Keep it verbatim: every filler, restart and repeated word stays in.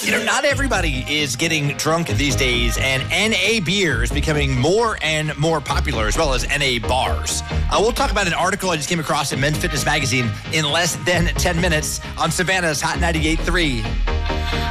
You know, not everybody is getting drunk these days, and N A beer is becoming more and more popular, as well as N A bars. Uh, we'll talk about an article I just came across in Men's Fitness Magazine in less than ten minutes on Savannah's Hot ninety-eight point three.